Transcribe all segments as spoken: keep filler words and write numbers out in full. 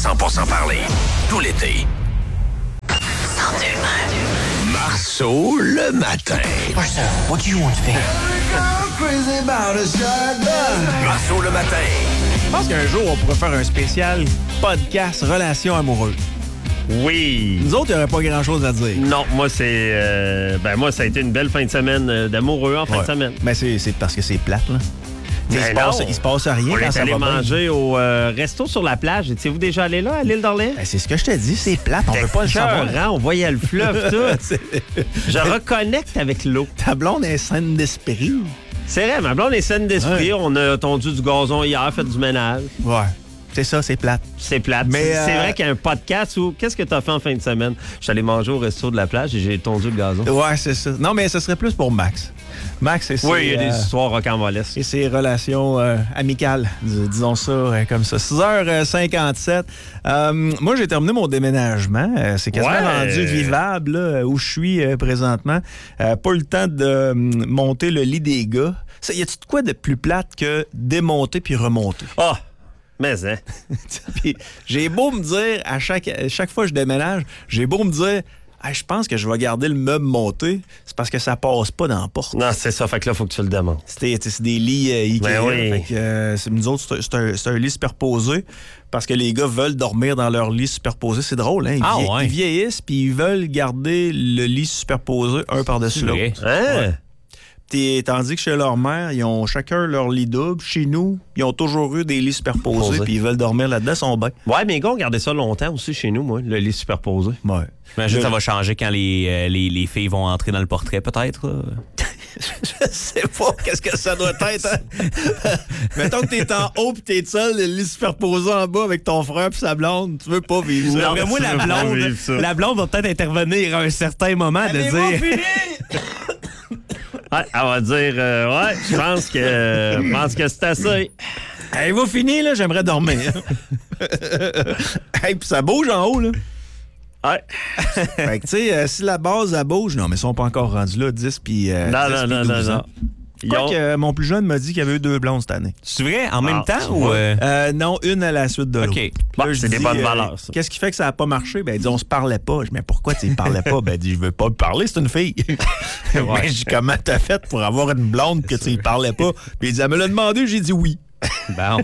cent pour cent parler. Tout l'été. cent deux. Marceau le matin. Marceau, what do you want to be? Marceau le matin. Je pense qu'un jour, on pourrait faire un spécial podcast relations amoureuses. Oui. Nous autres, il n'y aurait pas grand-chose à dire. Non, moi, c'est... Euh, ben moi, ça a été une belle fin de semaine euh, d'amoureux en fin Ouais. de semaine. Mais c'est, c'est parce que c'est plate, là. Ben il, se non. passe, il se passe rien On quand est ça allé va bien. manger au euh, resto sur la plage. Étiez-vous déjà allé là, à l'île d'Orléans? Ben, c'est ce que je t'ai dit, c'est plate, on veut pas le savoir. Écœurant, on voyait le fleuve, tout. C'est- Je reconnecte avec l'eau. Ta blonde est saine d'esprit. C'est vrai, ma blonde est saine d'esprit. Ouais. On a tondu du gazon hier, fait du ménage. Ouais. C'est ça, c'est plate. C'est plate. Mais, c'est, c'est euh, vrai qu'il y a un podcast où... Qu'est-ce que tu as fait en fin de semaine? Je suis allé manger au resto de la plage et j'ai tondu le gazon. Ouais, c'est ça. Non, mais ce serait plus pour Max. Max, c'est Oui, il y a euh, des histoires rocambolesques. et ses relations euh, amicales, dis- disons ça euh, comme ça. six heures cinquante-sept. Euh, moi, j'ai terminé mon déménagement. Euh, c'est quasiment Ouais. rendu vivable là, où je suis euh, présentement. Euh, pas eu le temps de euh, monter le lit des gars. Ça, y a-tu de quoi de plus plate que démonter puis remonter? Ah! Mais, hein? Puis j'ai beau me dire, à chaque, à chaque fois que je déménage, j'ai beau me dire, hey, je pense que je vais garder le meuble monté, c'est parce que ça passe pas dans la porte. Non, c'est ça. Fait que là, il faut que tu le demandes. C'est, c'est des lits euh, Ikea. Ben oui. Fait que, euh, c'est, nous autres, c'est, un- c'est un, c'est un lit superposé parce que les gars veulent dormir dans leur lit superposé. C'est drôle, hein? Ils, Ah vie- ouais. ils vieillissent puis ils veulent garder le lit superposé un par-dessus C'est vrai. l'autre. Hein? Ouais. T'es- tandis que chez leur mère, ils ont chacun leur lit double. Chez nous, ils ont toujours eu des lits superposés Posés. puis ils veulent dormir là-dedans, ils sont bien. Ouais, mais les gars ont gardé ça longtemps aussi chez nous, moi, le lit superposé. Ouais. J'imagine Je- que ça va changer quand les, euh, les, les filles vont entrer dans le portrait, peut-être. là. Je sais pas qu'est-ce que ça doit être. Hein? Mettons que t'es en haut pis t'es seul, le lit superposé en bas avec ton frère pis sa blonde. Tu veux pas vivre ça. D'après moi, la tu veux pas blonde, vivre ça. la blonde va peut-être intervenir à un certain moment de dire... Ouais, elle va dire, euh, ouais, je pense que, je pense que c'est assez. Hey, va finir, là, j'aimerais dormir. Hey, pis ça bouge en haut, là. Ouais. Fait que, tu sais, euh, si la base, elle bouge, non, mais ils sont pas encore rendus là, dix puis euh, Non, dix non, puis non, non, douze non. ans. Ils Quoi ont- que euh, mon plus jeune m'a dit qu'il y avait eu deux blondes cette année. C'est vrai? En même Ah, temps tu ou... vois. euh, Euh, non, une à la suite de l'autre. OK. Bon, Là, je c'est des dis, bonnes euh, valeurs, ça. Qu'est-ce qui fait que ça n'a pas marché? Ben, elle dit, on se parlait pas. Je dis, mais pourquoi tu ne parlais pas? Ben, elle dit, je veux pas lui parler, c'est une fille. Ben, je dis, comment t'as fait pour avoir une blonde que tu ne parlais pas? Puis il dit, elle me l'a demandé, j'ai dit oui. Bon.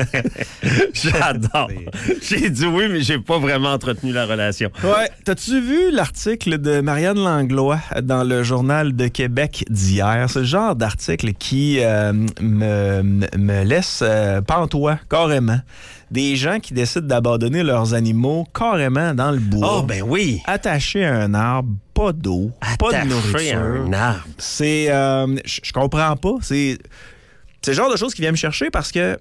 J'adore. J'ai dit oui, mais j'ai pas vraiment entretenu la relation. Ouais. T'as-tu vu l'article de Marianne Langlois dans le Journal de Québec d'hier? C'est le genre d'article qui euh, me, me- me laisse euh, pantois, carrément. Des gens qui décident d'abandonner leurs animaux carrément dans le bois. Oh, ben oui. Attachés à un arbre, pas d'eau, pas de Attaché nourriture. à un arbre. C'est. euh, je je comprends pas. C'est. C'est le genre de choses qui vient me chercher parce que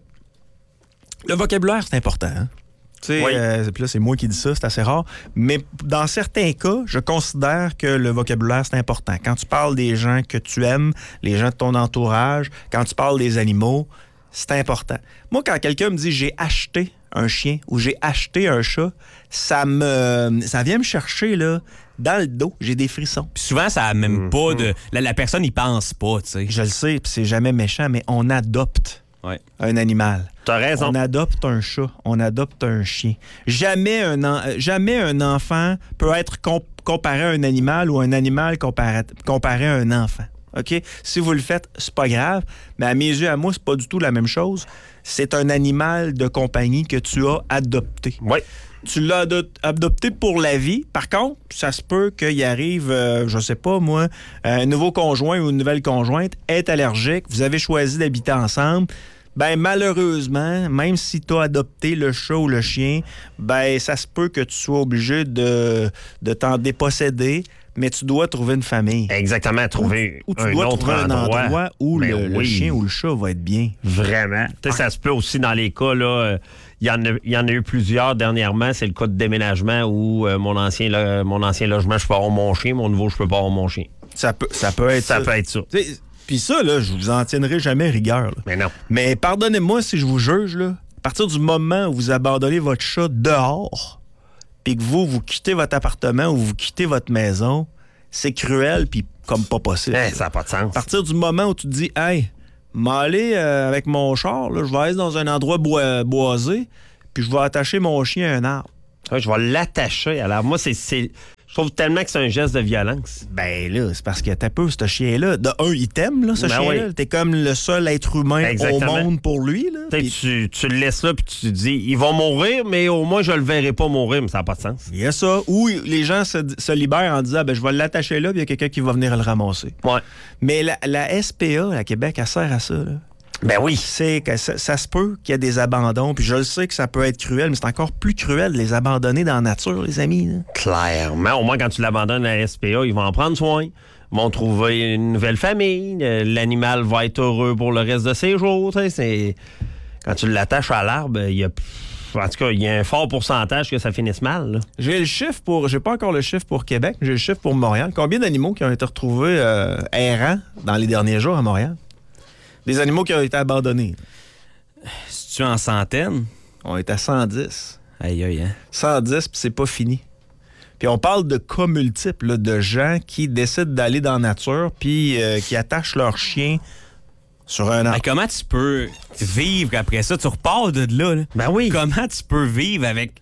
le vocabulaire, c'est important. Hein? Tu sais, Oui. euh, puis là, c'est moi qui dis ça, c'est assez rare. Mais dans certains cas, je considère que le vocabulaire, c'est important. Quand tu parles des gens que tu aimes, les gens de ton entourage, quand tu parles des animaux, c'est important. Moi, quand quelqu'un me dit j'ai acheté un chien ou j'ai acheté un chat, ça me ça vient me chercher là, dans le dos. J'ai des frissons. Puis souvent, ça a même pas de... La, la personne n'y pense pas, tu sais. Je le sais, puis c'est jamais méchant, mais on adopte Ouais. un animal. T'as raison. On adopte un chat, on adopte un chien. Jamais un, en- jamais un enfant peut être com- comparé à un animal ou un animal comparé, comparé à un enfant. OK? Si vous le faites, c'est pas grave, mais à mes yeux, à moi, c'est pas du tout la même chose. C'est un animal de compagnie que tu as adopté. Oui. Tu l'as ado- adopté pour la vie. Par contre, ça se peut qu'il arrive, euh, je sais pas moi, un nouveau conjoint ou une nouvelle conjointe est allergique. Vous avez choisi d'habiter ensemble. Ben malheureusement, même si tu as adopté le chat ou le chien, ben ça se peut que tu sois obligé de, de t'en déposséder, mais tu dois trouver une famille. Exactement, trouver Ou tu un dois autre trouver un endroit. endroit où Ben le, le oui. chien ou le chat va être bien. Vraiment. Tu sais, ça se peut aussi dans les cas, là, euh, il y en a, il y en a eu plusieurs dernièrement. C'est le cas de déménagement où euh, mon, ancien, lo- mon ancien logement, je peux avoir mon chien, mon nouveau, je peux pas avoir mon chien. Ça peut, ça peut être Ça ça. peut être ça. Tu sais, puis ça, là, je vous en tiendrai jamais rigueur. là. Mais non. Mais pardonnez-moi si je vous juge, là. À partir du moment où vous abandonnez votre chat dehors, puis que vous, vous quittez votre appartement ou vous quittez votre maison, c'est cruel, puis comme pas possible. Eh, ça n'a pas de sens. À partir du moment où tu te dis, hey, m'aller euh, avec mon char, là, je vais aller dans un endroit boi- boisé, puis je vais attacher mon chien à un arbre. Ouais, je vais l'attacher à l'arbre. Moi, c'est, c'est, je trouve tellement que c'est un geste de violence. Ben là, c'est parce que t'as peu, ce chien-là. De un, il t'aime, là, ce Ben chien-là. oui. T'es comme le seul être humain Exactement. au monde pour lui. Là. Puis, Tu, tu le laisses là, puis tu te dis, il va mourir, mais au moins, je le verrai pas mourir, mais ça n'a pas de sens. il y a ça. Ou les gens se, se libèrent en disant, ben, je vais l'attacher là, puis il y a quelqu'un qui va venir le ramasser. Ouais. Mais la, la S P A, à Québec, elle sert à ça, là. Ben oui. C'est que ça, ça se peut qu'il y ait des abandons, puis je le sais que ça peut être cruel, mais c'est encore plus cruel de les abandonner dans la nature, les amis. Là. Clairement. Au moins, quand tu l'abandonnes à la S P A, ils vont en prendre soin. Ils vont trouver une nouvelle famille. L'animal va être heureux pour le reste de ses jours. Tu sais, c'est... Quand tu l'attaches à l'arbre, il y a... En tout cas, il y a un fort pourcentage que ça finisse mal. Là. J'ai le chiffre pour. J'ai pas encore le chiffre pour Québec, j'ai le chiffre pour Montréal. Combien d'animaux qui ont été retrouvés euh, errants dans les derniers jours à Montréal? Des animaux qui ont été abandonnés. Si tu en centaines? On est à cent dix. Aïe, aïe, hein? cent dix, puis c'est pas fini. Puis on parle de cas multiples, là, de gens qui décident d'aller dans la nature puis euh, qui attachent leur chien sur un arbre. Mais comment tu peux vivre après ça? Tu repars de là, là. Ben oui. Comment tu peux vivre avec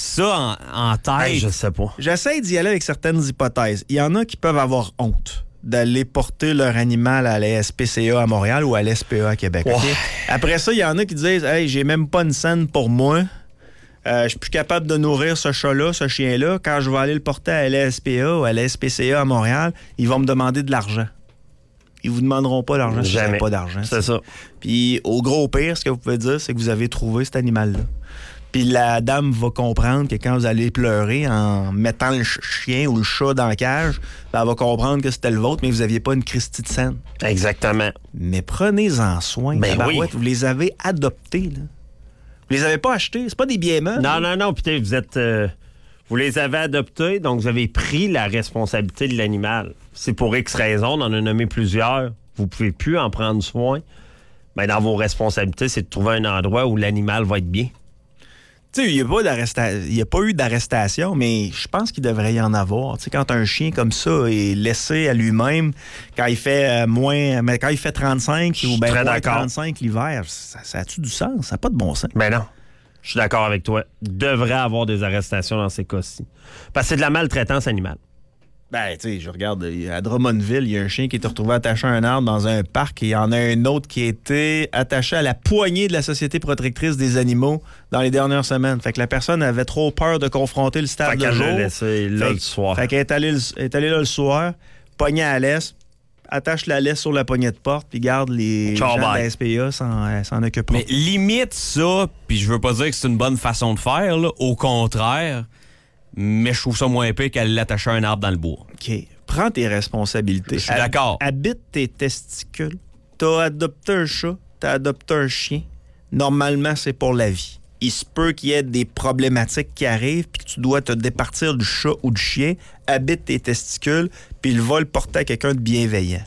ça en, en tête? Hey, je sais pas. J'essaie d'y aller avec certaines hypothèses. Il y en a qui peuvent avoir honte d'aller porter leur animal à la S P C A à Montréal ou à l'S P A à Québec. Ouais. Okay? Après ça, il y en a qui disent « Hey, j'ai même pas une scène pour moi. Euh, je suis plus capable de nourrir ce chat-là, ce chien-là. Quand je vais aller le porter à la S P A ou à la S P C A à Montréal, ils vont me demander de l'argent. Ils vous demanderont pas l'argent si vous n'avez pas d'argent. C'est ça. Puis au gros pire, ce que vous pouvez dire, c'est que vous avez trouvé cet animal-là. Puis la dame va comprendre que quand vous allez pleurer en mettant le ch- chien ou le chat dans la cage, ben elle va comprendre que c'était le vôtre, mais vous n'aviez pas une Christie de scène. Exactement. Mais prenez-en soin. Ben tabarouette, oui. Vous les avez adoptés. Là. Vous les avez pas achetés. C'est pas des biens-meubles. Non, non, non. Puis vous êtes... euh, vous les avez adoptés, donc vous avez pris la responsabilité de l'animal. C'est pour X raisons, on en a nommé plusieurs. Vous pouvez plus en prendre soin. Mais dans vos responsabilités, c'est de trouver un endroit où l'animal va être bien. Tu sais, il n'y a, pas d'arresta- il y a pas eu d'arrestation, mais je pense qu'il devrait y en avoir. Tu sais, quand un chien comme ça est laissé à lui-même, quand il fait euh, moins, mais quand il fait trente-cinq Je ou suis ben très moins d'accord. trente-cinq l'hiver, ça, ça a-tu du sens? Ça n'a pas de bon sens. Ben non. Je suis d'accord avec toi. Il devrait avoir des arrestations dans ces cas-ci. Parce que c'est de la maltraitance animale. Ben, tu sais, je regarde, à Drummondville, il y a un chien qui est retrouvé attaché à un arbre dans un parc et il y en a un autre qui a été attaché à la poignée de la Société protectrice des animaux dans les dernières semaines. Fait que la personne avait trop peur de confronter le stade Fait de qu'elle jour. l'a laissé là Fait- le soir. Fait qu'elle est allée, le- est allée là le soir, poignée à la laisse, attache la laisse sur la poignée de porte, puis garde les Ciao, gens de bye. la S P A s'en, euh, s'en occuperont. Mais limite ça, puis je veux pas dire que c'est une bonne façon de faire, là, au contraire, mais je trouve ça moins épais qu'elle l'attacher à un arbre dans le bois. OK. Prends tes responsabilités. Je suis d'accord. Habite tes testicules. T'as adopté un chat, t'as adopté un chien. Normalement, c'est pour la vie. Il se peut qu'il y ait des problématiques qui arrivent puis que tu dois te départir du chat ou du chien. Habite tes testicules, puis il va le porter à quelqu'un de bienveillant.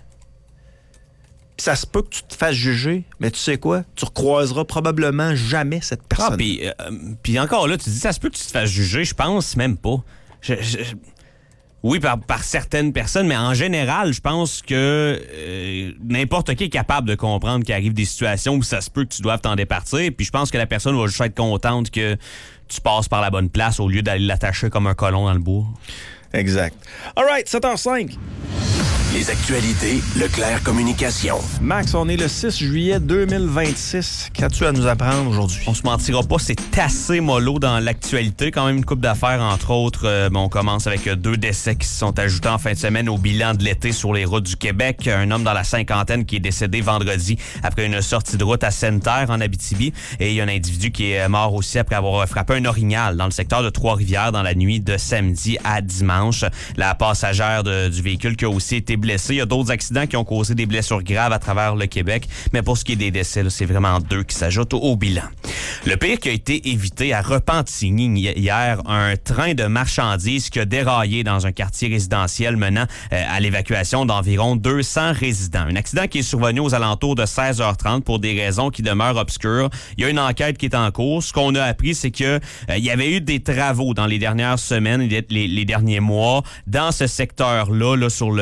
Puis ça se peut que tu te fasses juger, mais tu sais quoi? Tu recroiseras probablement jamais cette personne. Ah, puis, euh, puis encore là, tu dis, ça se peut que tu te fasses juger, je pense même pas. Je- je- oui, par, par certaines personnes, mais en général, je pense que euh, n'importe qui est capable de comprendre qu'il arrive des situations où ça se peut que tu doives t'en départir, puis je pense que la personne va juste être contente que tu passes par la bonne place au lieu d'aller l'attacher comme un colon dans le bois. Exact. All right, sept heures cinq. Les actualités Leclerc Communication. Max, on est le six juillet deux mille vingt-six. Qu'as-tu à nous apprendre aujourd'hui? On se mentira pas, c'est assez mollo dans l'actualité. Quand même une couple d'affaires, entre autres. Euh, bon, on commence avec deux décès qui se sont ajoutés en fin de semaine au bilan de l'été sur les routes du Québec. Un homme dans la cinquantaine qui est décédé vendredi après une sortie de route à Sainte-Terre, en Abitibi. Et il y a un individu qui est mort aussi après avoir frappé un orignal dans le secteur de Trois-Rivières dans la nuit de samedi à dimanche. La passagère de- du véhicule qui a aussi été blessée. Il y a d'autres accidents qui ont causé des blessures graves à travers le Québec. Mais pour ce qui est des décès, là, c'est vraiment deux qui s'ajoutent au, au bilan. Le pire qui a été évité à Repentigny hier, un train de marchandises qui a déraillé dans un quartier résidentiel menant euh, à l'évacuation d'environ deux cents résidents. Un accident qui est survenu aux alentours de seize heures trente pour des raisons qui demeurent obscures. Il y a une enquête qui est en cours. Ce qu'on a appris, c'est que euh, il y avait eu des travaux dans les dernières semaines, les, les, les derniers mois, dans ce secteur-là, là, sur le, le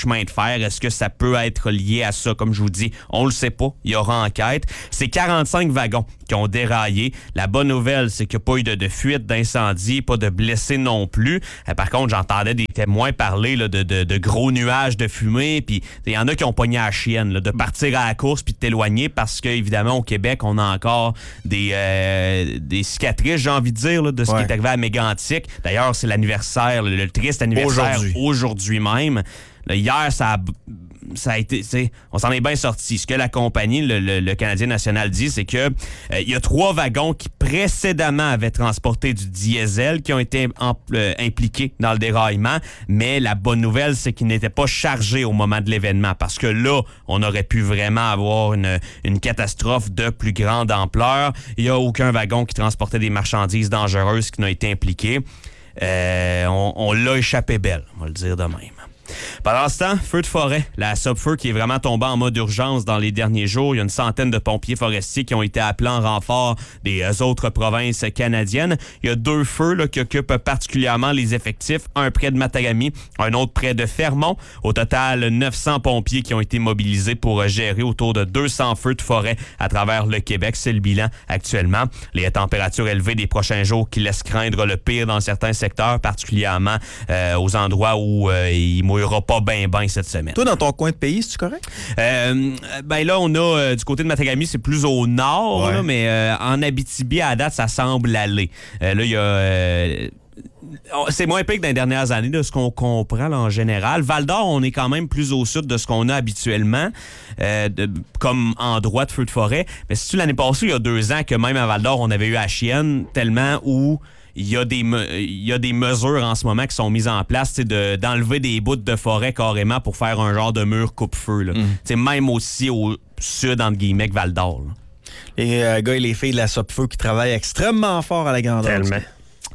chemin de fer. Est-ce que ça peut être lié à ça? Comme je vous dis, on le sait pas. Il y aura enquête. C'est quarante-cinq wagons qui ont déraillé. La bonne nouvelle, c'est qu'il n'y a pas eu de, de fuite, d'incendie, pas de blessés non plus. Euh, par contre, j'entendais des témoins parler là, de, de, de gros nuages de fumée. Puis il y en a qui ont pogné à la chienne, là, de partir à la course puis de t'éloigner parce qu'évidemment, au Québec, on a encore des, euh, des cicatrices, j'ai envie de dire, là, de ce ouais. qui est arrivé à Mégantic. D'ailleurs, c'est l'anniversaire, le, le triste anniversaire aujourd'hui, aujourd'hui même. Là, hier, ça a, ça a été, on s'en est bien sorti. Ce que la compagnie, le, le, le Canadien national dit, c'est que euh, il y a trois wagons qui précédemment avaient transporté du diesel qui ont été en, euh, impliqués dans le déraillement. Mais la bonne nouvelle, c'est qu'ils n'étaient pas chargés au moment de l'événement, parce que là, on aurait pu vraiment avoir une, une catastrophe de plus grande ampleur. Il n'y a aucun wagon qui transportait des marchandises dangereuses qui n'a été impliqué. Euh, on, on l'a échappé belle, on va le dire de même. Pendant ce temps, feu de forêt, la Sopfeu qui est vraiment tombée en mode urgence dans les derniers jours. Il y a une centaine de pompiers forestiers qui ont été appelés en renfort des autres provinces canadiennes. Il y a deux feux là, qui occupent particulièrement les effectifs, un près de Matagami, un autre près de Fermont. Au total, neuf cents pompiers qui ont été mobilisés pour gérer autour de deux cents feux de forêt à travers le Québec. C'est le bilan actuellement. Les températures élevées des prochains jours qui laissent craindre le pire dans certains secteurs, particulièrement euh, aux endroits où euh, il mouillera pas bien bien cette semaine. Toi, dans ton coin de pays, c'est-tu correct? Euh, ben là, on a euh, du côté de Matagami, c'est plus au nord, ouais. là, mais euh, en Abitibi, à la date, ça semble aller. Euh, là, il y a... Euh, c'est moins pire que dans les dernières années, de ce qu'on comprend là, en général. Val-d'Or, on est quand même plus au sud de ce qu'on a habituellement, euh, de, comme endroit de feu de forêt. Mais si tu l'année passée, il y a deux ans, que même à Val-d'Or, on avait eu à Chienne, tellement où... Il y, a des me- il y a des mesures en ce moment qui sont mises en place de, d'enlever des bouts de forêt carrément pour faire un genre de mur coupe-feu. Là. Mm. Même aussi au sud, entre guillemets, que Val-d'Or. Là. Les euh, gars et les filles de la Sopfeu qui travaillent extrêmement fort à la grandeur. Tellement.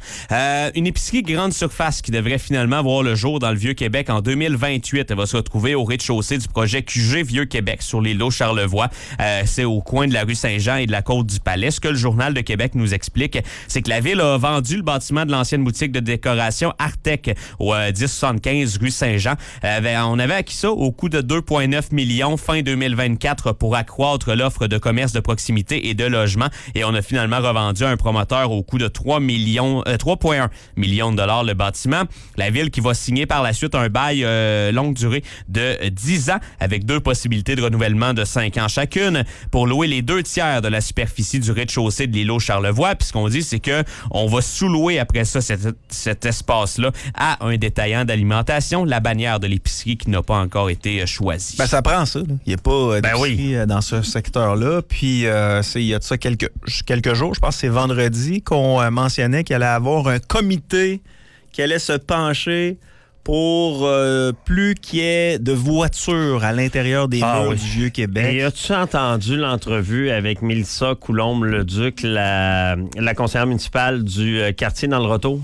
Euh, une épicerie grande surface qui devrait finalement voir le jour dans le Vieux-Québec en deux mille vingt-huit. Elle va se retrouver au rez-de-chaussée du projet Q G Vieux-Québec sur l'île d'eau Charlevoix. Euh, c'est au coin de la rue Saint-Jean et de la côte du Palais. Ce que le Journal de Québec nous explique, c'est que la ville a vendu le bâtiment de l'ancienne boutique de décoration Artec au euh, dix soixante-quinze rue Saint-Jean. Euh, on avait acquis ça au coût de deux virgule neuf millions fin deux mille vingt-quatre pour accroître l'offre de commerce de proximité et de logement. Et on a finalement revendu à un promoteur au coût de trois millions, euh, trois virgule un millions de dollars le bâtiment. La ville qui va signer par la suite un bail euh, longue durée de dix ans avec deux possibilités de renouvellement de cinq ans chacune pour louer les deux tiers de la superficie du rez-de-chaussée de l'îlot Charlevoix. Puis ce qu'on dit, c'est que on va sous-louer après ça cet, cet espace-là à un détaillant d'alimentation, la bannière de l'épicerie qui n'a pas encore été choisie. Ben, ça prend ça. Là. Il n'y a pas d'épicerie ben oui. dans ce secteur-là. Puis euh, c'est, il y a de ça quelques, quelques jours, je pense que c'est vendredi, qu'on euh, mentionnait qu'il allait avoir un comité qui allait se pencher pour euh, plus qu'il y ait de voitures à l'intérieur des ah, murs oui. du Vieux-Québec. Et as-tu entendu l'entrevue avec Mélissa Coulombe-Leduc, la, la conseillère municipale du quartier dans le retour?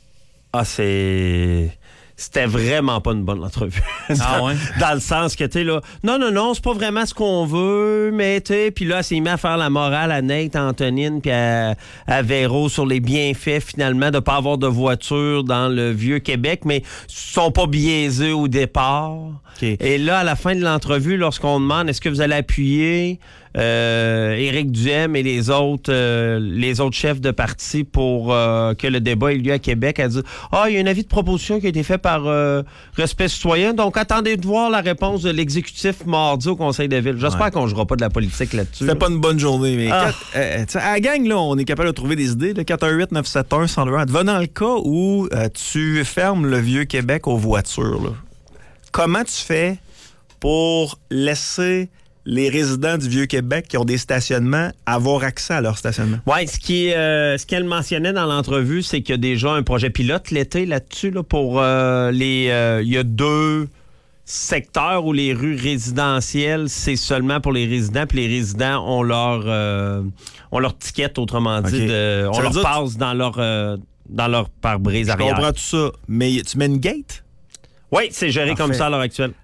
Ah, c'est... C'était vraiment pas une bonne entrevue. dans, ah ouais? dans le sens que, tu sais, là, non, non, non, c'est pas vraiment ce qu'on veut, mais, tu sais, puis là, elle s'est mis à faire la morale à Nate, à Antonine, puis à, à Véro sur les bienfaits, finalement, de pas avoir de voiture dans le Vieux-Québec, mais ils sont pas biaisés au départ. Okay. Et là, à la fin de l'entrevue, lorsqu'on demande, est-ce que vous allez appuyer euh, Éric Duhem et les autres euh, les autres chefs de parti pour euh, que le débat ait lieu à Québec, elle dit « Ah, il y a un avis de proposition qui a été fait par euh, Respect citoyen, donc attendez de voir la réponse de l'exécutif mardi au Conseil de ville. » J'espère ouais. qu'on ne jouera pas de la politique là-dessus. C'était là. pas une bonne journée, mais ah. quatre, euh, à la gang, là, on est capable de trouver des idées. quatre un huit neuf sept un un zéro deux un. Va dans le cas où euh, tu fermes le Vieux-Québec aux voitures, là. Comment tu fais pour laisser les résidents du Vieux-Québec qui ont des stationnements avoir accès à leur stationnement? Oui, ce qui euh, ce qu'elle mentionnait dans l'entrevue, c'est qu'il y a déjà un projet pilote l'été là-dessus, là, pour euh, les... Euh, il y a deux secteurs où les rues résidentielles, c'est seulement pour les résidents, puis les résidents ont leur, euh, ont leur ticket, autrement dit. Okay. De, on leur dire, passe dans leur, euh, dans leur pare-brise arrière. Je comprends tout ça, mais tu mets une gate? Oui, c'est géré Parfait. Comme ça à l'heure actuelle.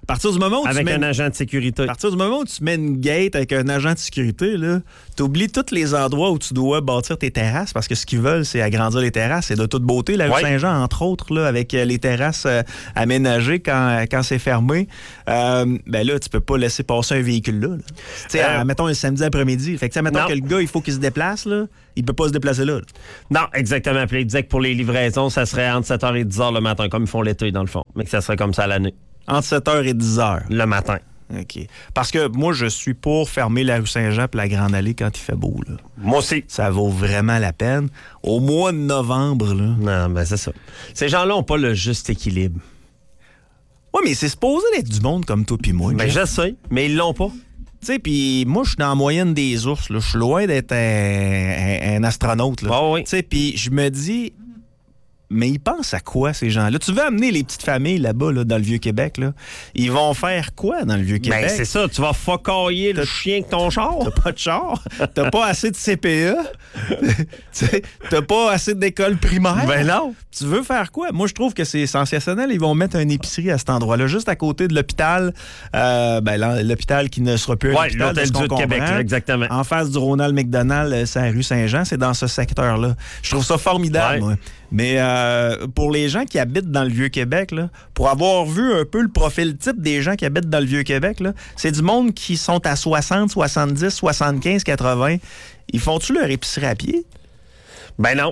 partir du moment où avec tu mets un une... agent de sécurité. À partir du moment où tu mets une gate avec un agent de sécurité, tu oublies tous les endroits où tu dois bâtir tes terrasses parce que ce qu'ils veulent, c'est agrandir les terrasses. C'est de toute beauté. La rue ouais. Saint-Jean, entre autres, là, avec les terrasses euh, aménagées quand, quand c'est fermé. Euh, ben là, tu peux pas laisser passer un véhicule là. là. Tu sais, euh, mettons un samedi après-midi. Fait que, mettons non. que le gars, il faut qu'il se déplace, là, il peut pas se déplacer là. là. Non, exactement. Puis il disait que pour les livraisons, ça serait entre sept heures et dix heures le matin, comme ils font l'été, dans le fond. Mais que ça serait comme ça l'année. Entre sept heures et dix heures. Le matin. OK. Parce que moi, je suis pour fermer la rue Saint-Jean et la Grande Allée quand il fait beau. Là. Moi aussi. Ça vaut vraiment la peine. Au mois de novembre, là. Non, ben c'est ça. Ces gens-là n'ont pas le juste équilibre. Oui, mais c'est supposé d'être du monde comme toi puis moi. Ben, je sais, mais ils l'ont pas. Tu sais, puis moi, je suis dans la moyenne des ours. Je suis loin d'être un, un, un astronaute. Là. Oh, oui. Tu sais, puis je me dis... Mais ils pensent à quoi, ces gens-là? Tu veux amener les petites familles là-bas, là, dans le Vieux-Québec, là? Ils vont faire quoi dans le Vieux-Québec? Ben, c'est ça. Tu vas focailler le chien avec ton char. T'as pas de char. T'as pas assez de C P E. T'as pas assez d'école primaire. Ben non. Tu veux faire quoi? Moi, je trouve que c'est sensationnel. Ils vont mettre une épicerie à cet endroit-là, juste à côté de l'hôpital. Euh, ben, l'hôpital qui ne sera plus un ouais, hôpital. l'hôtel Dieu de Québec, là, exactement. En face du Ronald McDonald, c'est la rue Saint-Jean. C'est dans ce secteur-là. Je trouve ça formidable, ouais. moi. Mais euh, pour les gens qui habitent dans le Vieux-Québec, là, pour avoir vu un peu le profil type des gens qui habitent dans le Vieux-Québec, là, c'est du monde qui sont à soixante, soixante-dix, soixante-quinze, quatre-vingts. Ils font-tu leur épicerie à pied? Ben non.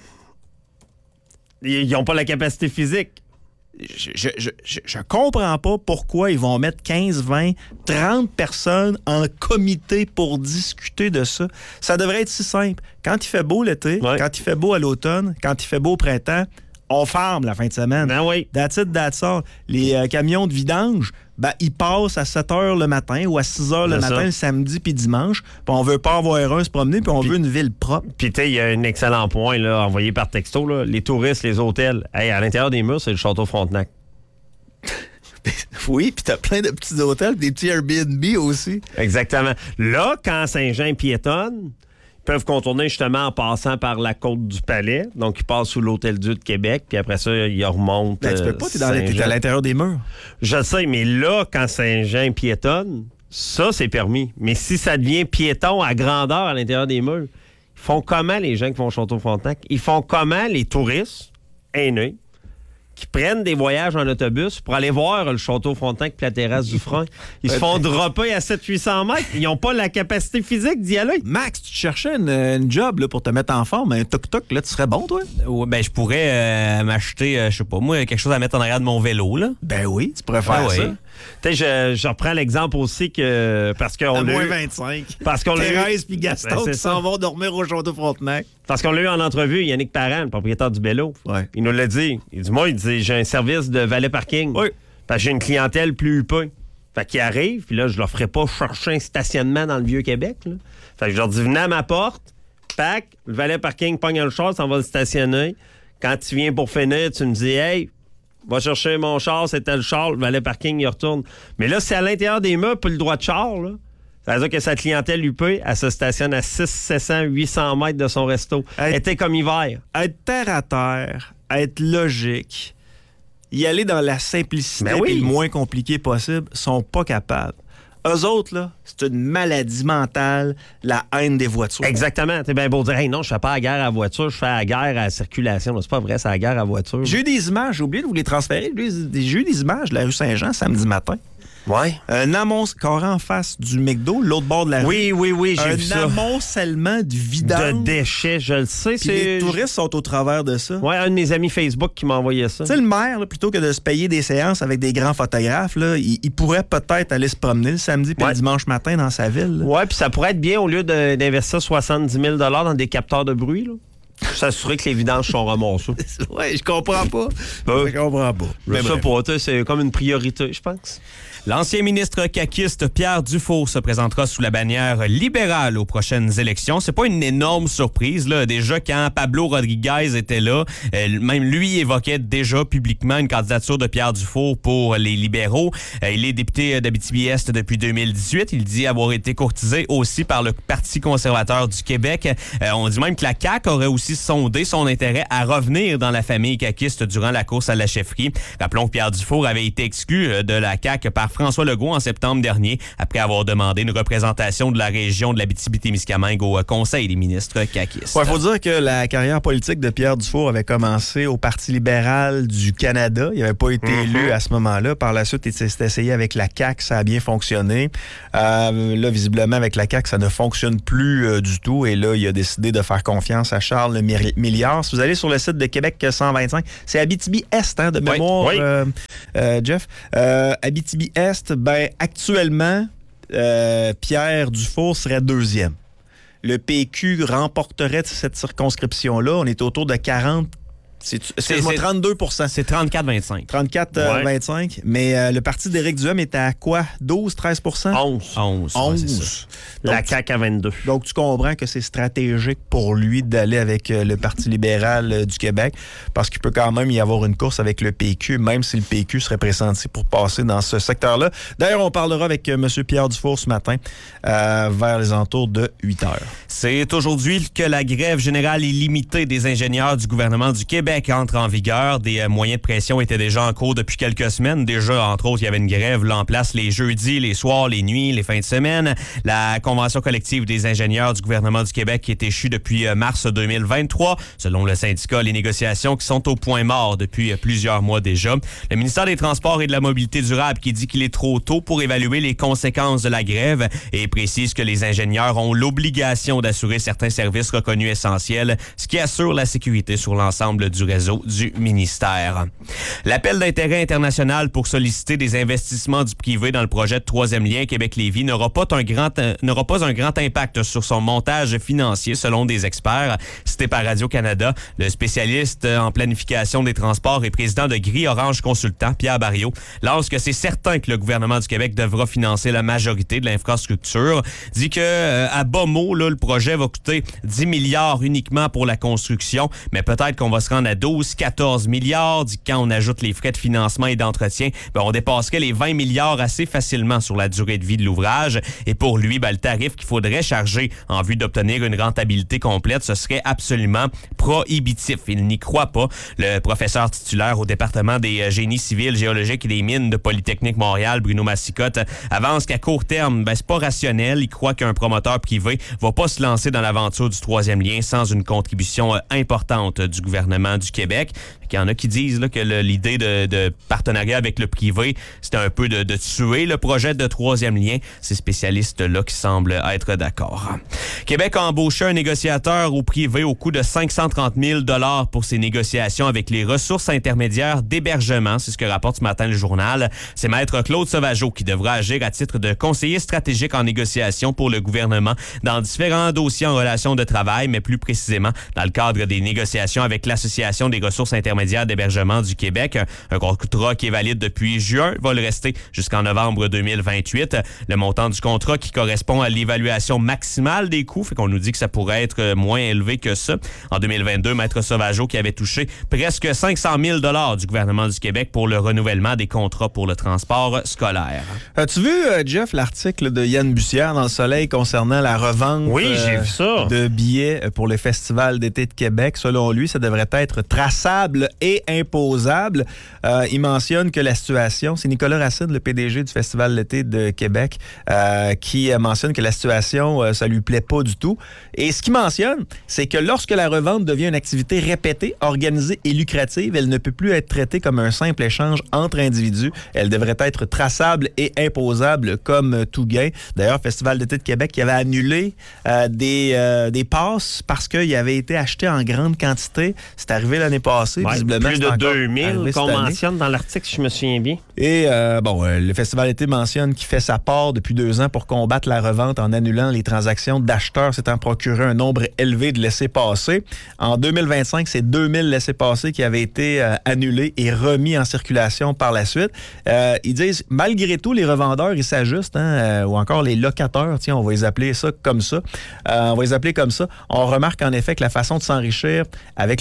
Ils n'ont pas la capacité physique. Je, je, je, je comprends pas pourquoi ils vont mettre quinze, vingt, trente personnes en comité pour discuter de ça. Ça devrait être si simple. Quand il fait beau l'été, ouais. quand il fait beau à l'automne, quand il fait beau au printemps, on ferme la fin de semaine. Ben oui. That's it, that's all. Les euh, camions de vidange, ben, ils passent à sept heures le matin ou à six heures le matin ça. le samedi puis dimanche. Puis on veut pas avoir un se promener, puis on pis, veut une ville propre. Puis tu sais, il y a un excellent point là, envoyé par texto. Là, les touristes, les hôtels. Hey, à l'intérieur des murs, c'est le Château Frontenac. Oui, puis t'as plein de petits hôtels, des petits Airbnb aussi. Exactement. Là, quand Saint-Jean piétonne, ils peuvent contourner justement en passant par la côte du Palais. Donc, ils passent sous l'Hôtel Dieu de Québec, puis après ça, ils remontent. Ben, tu peux pas, t'es, dans les, t'es à l'intérieur des murs. Je sais, mais là, quand Saint-Jean piétonne, ça, c'est permis. Mais si ça devient piéton à grandeur à l'intérieur des murs, ils font comment les gens qui vont au Château-Frontenac? Ils font comment les touristes haineux qui prennent des voyages en autobus pour aller voir le Château Frontenac et la terrasse du Front. Ils se font dropper à sept cents à huit cents mètres. Ils n'ont pas la capacité physique d'y aller. Max, tu cherchais une, une job là, pour te mettre en forme, un tuk-tuk, là, tu serais bon, toi? Ouais, ben, je pourrais euh, m'acheter, euh, je sais pas moi, quelque chose à mettre en arrière de mon vélo, là. Ben oui, tu pourrais faire ah, ça. Oui. Tu sais, je, je reprends l'exemple aussi que... parce qu'on à l'a moins eu, vingt-cinq. Parce qu'on Thérèse puis Gaston ben, qui s'en vont dormir au Château Frontenac. Parce qu'on l'a eu en entrevue, Yannick Parent, le propriétaire du Bello. Ouais. Il nous l'a dit. Il dit, moi, il dit, j'ai un service de valet parking. Oui. Parce que j'ai une clientèle plus huppée. Fait qu'ils arrivent, puis là, je leur ferai pas chercher un stationnement dans le Vieux-Québec. Là. Fait que je leur dis, venez à ma porte, pack, le valet parking pogne le char, ça va le stationner. Quand tu viens pour finir, tu me dis, hey, va chercher mon char, c'était le char, le valet parking, il retourne. Mais là, c'est à l'intérieur des meubles, pas le droit de char, là. Ça veut dire que sa clientèle U P, elle se stationne à six cents, sept cents, huit cents mètres de son resto. Elle était comme hiver. Être terre à terre, être logique, y aller dans la simplicité ben oui. et le moins compliqué possible, sont pas capables. Eux autres, là, c'est une maladie mentale, la haine des voitures. Exactement. T'es bien beau dire, hey, non, je fais pas la guerre à la voiture, je fais la guerre à la circulation. C'est pas vrai, c'est la guerre à la voiture. J'ai eu des images, j'ai oublié de vous les transférer. J'ai eu des images de la rue Saint-Jean samedi matin. Ouais. Un amoncellement en face du McDo, l'autre bord de la rue. Oui, oui, oui, j'ai un vu ça. Un amoncellement de vidange. De déchets, je le sais. Puis les touristes sont au travers de ça. Ouais, un de mes amis Facebook qui m'a envoyé ça. Tu sais, le maire, là, plutôt que de se payer des séances avec des grands photographes, là, il, il pourrait peut-être aller se promener le samedi puis ouais. le dimanche matin dans sa ville. Là. Ouais, puis ça pourrait être bien, au lieu de, d'investir soixante-dix mille dollars dans des capteurs de bruit, là. S'assurer que les vidanges sont ramassées. Ouais, je comprends pas. Euh, je comprends pas. Je sais pas, c'est comme une priorité, je pense. L'ancien ministre caquiste Pierre Dufault se présentera sous la bannière libérale aux prochaines élections. C'est pas une énorme surprise, là. Déjà, quand Pablo Rodriguez était là, euh, même lui évoquait déjà publiquement une candidature de Pierre Dufault pour les libéraux. Euh, il est député d'Abitibi-Est depuis deux mille dix-huit. Il dit avoir été courtisé aussi par le Parti conservateur du Québec. Euh, on dit même que la C A Q aurait aussi aussi sondé son intérêt à revenir dans la famille caquiste durant la course à la chefferie. Rappelons que Pierre Dufour avait été exclu de la C A Q par François Legault en septembre dernier après avoir demandé une représentation de la région de l'Abitibi-Témiscamingue au Conseil des ministres caquistes. Il faut dire que la carrière politique de Pierre Dufour avait commencé au Parti libéral du Canada. Il n'avait pas été mm-hmm. élu à ce moment-là. Par la suite, il s'est essayé avec la C A Q. Ça a bien fonctionné. Euh, là, visiblement, avec la C A Q, ça ne fonctionne plus euh, du tout. Et là, il a décidé de faire confiance à Charles Milliard. Si vous allez sur le site de Québec cent vingt-cinq, c'est Abitibi-Est, hein, de mémoire, oui, oui. Euh, euh, Jeff. Euh, Abitibi-Est, ben, actuellement, euh, Pierre Dufour serait deuxième. Le P Q remporterait cette circonscription-là. On est autour de quarante. C'est, excuse-moi, trente-deux pour cent. C'est trente-quatre vingt-cinq. trente-quatre vingt-cinq. Ouais. Mais euh, le parti d'Éric Duhem est à quoi? douze treize pour cent? onze. onze. onze. Ouais, c'est ça. La donc, C A Q à vingt-deux. Donc, tu comprends que c'est stratégique pour lui d'aller avec euh, le Parti libéral euh, du Québec parce qu'il peut quand même y avoir une course avec le P Q, même si le P Q serait pressenti pour passer dans ce secteur-là. D'ailleurs, on parlera avec euh, M. Pierre Dufour ce matin euh, vers les alentours de huit heures. C'est aujourd'hui que la grève générale illimitée des ingénieurs du gouvernement du Québec entre en vigueur. Des euh, moyens de pression étaient déjà en cours depuis quelques semaines. Déjà, entre autres, il y avait une grève là en place les jeudis, les soirs, les nuits, les fins de semaine. La convention collective des ingénieurs du gouvernement du Québec qui est échue depuis euh, mars deux mille vingt-trois. Selon le syndicat, les négociations qui sont au point mort depuis euh, plusieurs mois déjà. Le ministère des Transports et de la Mobilité durable qui dit qu'il est trop tôt pour évaluer les conséquences de la grève et précise que les ingénieurs ont l'obligation d'assurer certains services reconnus essentiels, ce qui assure la sécurité sur l'ensemble du réseau du ministère. L'appel d'intérêt international pour solliciter des investissements du privé dans le projet de troisième lien Québec-Lévis n'aura pas un grand euh, n'aura pas un grand impact sur son montage financier, selon des experts cités par Radio-Canada. Le spécialiste en planification des transports et président de Gris Orange Consultant, Pierre Barriot, lance que c'est certain que le gouvernement du Québec devra financer la majorité de l'infrastructure. Dit que, euh, à bas mot, là, le projet va coûter dix milliards uniquement pour la construction, mais peut-être qu'on va se rendre à douze, quatorze milliards. Dit que quand on ajoute les frais de financement et d'entretien, ben, on dépasserait les vingt milliards assez facilement sur la durée de vie de l'ouvrage. Et pour lui, ben, le tarif qu'il faudrait charger en vue d'obtenir une rentabilité complète, ce serait absolument prohibitif. Il n'y croit pas. Le professeur titulaire au département des génies civils, géologiques et des mines de Polytechnique Montréal, Bruno Massicotte, avance qu'à court terme, ben, c'est pas rationnel. Il croit qu'un promoteur privé va pas se lancer dans l'aventure du troisième lien sans une contribution importante du gouvernement du Québec. Il y en a qui disent là, que le, l'idée de, de partenariat avec le privé, c'était un peu de, de tuer le projet de troisième lien. Ces spécialistes-là qui semblent être d'accord. Québec a embauché un négociateur au privé au coût de cinq cent trente mille dollars pour ses négociations avec les ressources intermédiaires d'hébergement. C'est ce que rapporte ce matin le journal. C'est Maître Claude Sauvageau qui devra agir à titre de conseiller stratégique en négociation pour le gouvernement dans différents dossiers en relation de travail, mais plus précisément dans le cadre des négociations avec l'Association des ressources intermédiaires d'hébergement du Québec. Un contrat qui est valide depuis juin va le rester jusqu'en novembre deux mille vingt-huit. Le montant du contrat qui correspond à l'évaluation maximale des coûts, fait qu'on nous dit que ça pourrait être moins élevé que ça. En deux mille vingt-deux, Maître Sauvageau qui avait touché presque cinq cent mille dollars du gouvernement du Québec pour le renouvellement des contrats pour le transport scolaire. As-tu vu, Jeff, l'article de Yann Bussière dans Le Soleil concernant la revente oui, j'ai vu ça. de billets pour le Festival d'été de Québec? Selon lui, ça devrait être traçable et imposable. Euh, il mentionne que la situation, c'est Nicolas Racine, le P D G du Festival d'été de Québec, euh, qui mentionne que la situation, euh, ça lui plaît pas du tout. Et ce qu'il mentionne, c'est que lorsque la revente devient une activité répétée, organisée et lucrative, elle ne peut plus être traitée comme un simple échange entre individus. Elle devrait être traçable et imposable comme tout gain. D'ailleurs, Festival d'été de Québec qui avait annulé euh, des, euh, des passes parce qu'il avait été acheté en grande quantité. C'est arrivé l'année passée. Ouais, visiblement, plus de deux mille qu'on mentionne dans l'article, si je me souviens bien. Et euh, bon, euh, le Festival d'été mentionne qu'il fait sa part depuis deux ans pour combattre la revente en annulant les transactions d'acheteurs s'étant procuré un nombre élevé de laissez-passer. En deux mille vingt-cinq, c'est deux mille laissez-passer qui avaient été euh, annulés et remis en circulation par la suite. Euh, ils disent, malgré tout, les revendeurs, ils s'ajustent, hein, euh, ou encore les locataires, tiens, on va les appeler ça comme ça. Euh, on va les appeler comme ça. On remarque en effet que la façon de s'enrichir avec les laissez-passer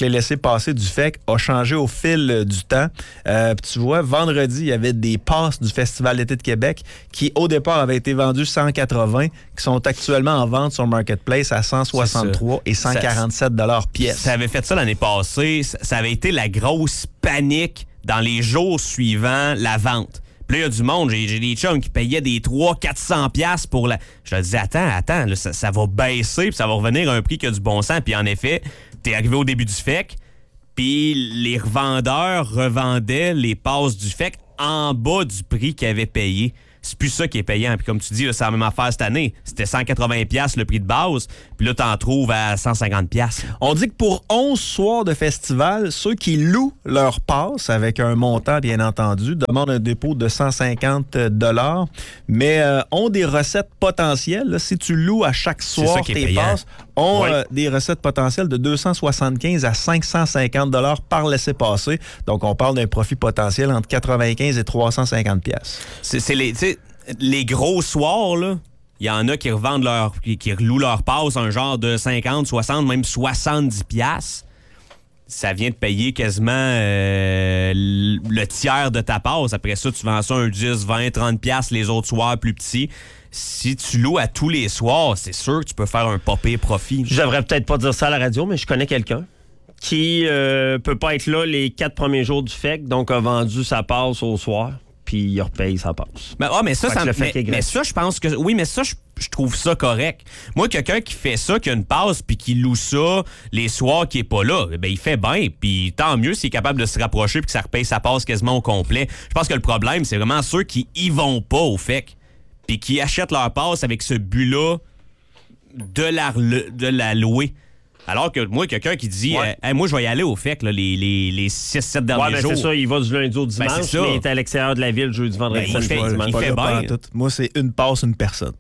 passé du F E C a changé au fil euh, du temps. Euh, tu vois, vendredi, il y avait des passes du Festival d'été de Québec qui, au départ, avaient été vendues cent quatre-vingts, qui sont actuellement en vente sur Marketplace à cent soixante-trois et cent quarante-sept dollars pièce. Ça avait fait ça l'année passée. Ça avait été la grosse panique dans les jours suivants la vente. Puis là, il y a du monde. J'ai, j'ai des chums qui payaient des trois cents à quatre cents piastres pour la... Je leur disais, attends, attends, là, ça, ça va baisser, puis ça va revenir à un prix qui a du bon sens. Puis en effet, t'es arrivé au début du F E C, puis les revendeurs revendaient les passes du F E C en bas du prix qu'ils avaient payé. C'est plus ça qui est payant. Puis comme tu dis, là, c'est la même affaire cette année. C'était cent quatre-vingts piastres le prix de base, puis là, t'en trouves à cent cinquante piastres. On dit que pour onze soirs de festival, ceux qui louent leur passe, avec un montant, bien entendu, demandent un dépôt de cent cinquante dollars, mais euh, ont des recettes potentielles. Là, si tu loues à chaque soir tes passes, ont oui. euh, des recettes potentielles de deux cent soixante-quinze à cinq cent cinquante dollars par laissez-passer. Donc, on parle d'un profit potentiel entre quatre-vingt-quinze et trois cent cinquante piastres. C'est, c'est les, les gros soirs, là. Il y en a qui revendent leur, qui, qui louent leur passe un genre de cinquante, soixante, même soixante-dix piastres. Ça vient de payer quasiment euh, le tiers de ta passe. Après ça, tu vends ça un dix, vingt, trente piastres les autres soirs plus petits. Si tu loues à tous les soirs, c'est sûr que tu peux faire un pas pire profit. Je devrais peut-être pas dire ça à la radio, mais je connais quelqu'un qui euh, peut pas être là les quatre premiers jours du F E C, donc a vendu sa passe au soir, puis il repaye sa passe. Mais, oh, mais ça, ça le mais, mais ça, je pense que... Oui, mais ça, je, je trouve ça correct. Moi, quelqu'un qui fait ça, qui a une passe, puis qui loue ça les soirs qui est pas là, ben il fait bien, puis tant mieux s'il est capable de se rapprocher puis que ça repaye sa passe quasiment au complet. Je pense que le problème, c'est vraiment ceux qui y vont pas au F E C, puis qui achètent leur passe avec ce but-là de la, de la louer. Alors que moi, quelqu'un qui dit ouais. euh, hey, moi, je vais y aller au F E C là, les, les, les six sept derniers ouais, ben jours. C'est ça, il va du lundi au dimanche, ben, mais il est à l'extérieur de la ville jeudi, vendredi, ben, samedi, il dimanche. Il fait bien. Moi, c'est une passe, une personne.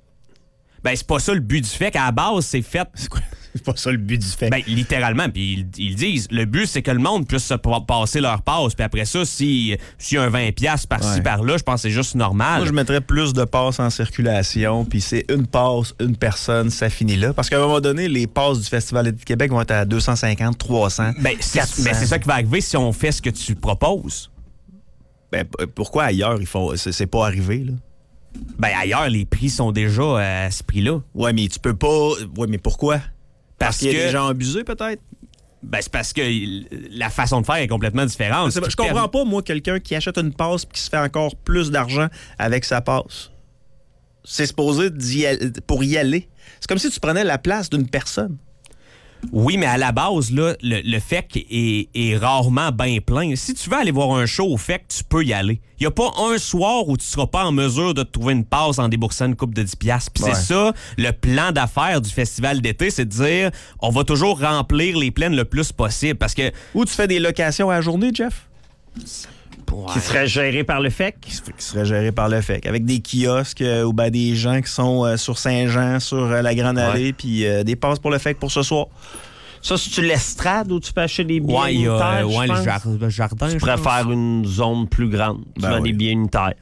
Ben, c'est pas ça le but du F E C. À la base, c'est fait... C'est quoi? C'est pas ça le but du F E C. Ben, littéralement, puis ils, ils disent, le but, c'est que le monde puisse se passer leur passe, puis après ça, si, si y a un vingt piastres par-ci, ouais. par-là, je pense que c'est juste normal. Moi, je mettrais plus de passes en circulation, puis c'est une passe, une personne, ça finit là. Parce qu'à un moment donné, les passes du Festival d'été de Québec vont être à deux cent cinquante, trois cents, ben, c'est, quatre cents. Ben, c'est ça qui va arriver si on fait ce que tu proposes. Ben, pourquoi ailleurs, ils font, c'est, c'est pas arrivé, là? Ben, ailleurs, les prix sont déjà à ce prix-là. Ouais, mais tu peux pas... Ouais, mais pourquoi? Parce, parce qu'il y a que... des gens abusés, peut-être? Ben, c'est parce que la façon de faire est complètement différente. Je comprends pas, moi, quelqu'un qui achète une passe et qui se fait encore plus d'argent avec sa passe. C'est supposé d'y aller, pour y aller. C'est comme si tu prenais la place d'une personne. Oui, mais à la base, là, le, le F E C est, est rarement bien plein. Si tu veux aller voir un show au F E C, tu peux y aller. Il n'y a pas un soir où tu ne seras pas en mesure de te trouver une passe en déboursant une coupe de dix piastres. Puis ouais. c'est ça, le plan d'affaires du festival d'été, c'est de dire, on va toujours remplir les plaines le plus possible. Parce que... Ou tu fais des locations à la journée, Jeff? Ouais. Qui serait géré par le F E C? Qui serait géré par le F E C. Avec des kiosques euh, ou ben des gens qui sont euh, sur Saint-Jean, sur euh, la Grande Allée, ouais. puis euh, des passes pour le F E C pour ce soir. Ça, si tu l'estrades où tu peux acheter des billets ouais, unitaires, euh, ouais, le, jar- le jardin, tu pourrais faire une zone plus grande. Tu ben vends oui. des billets unitaires.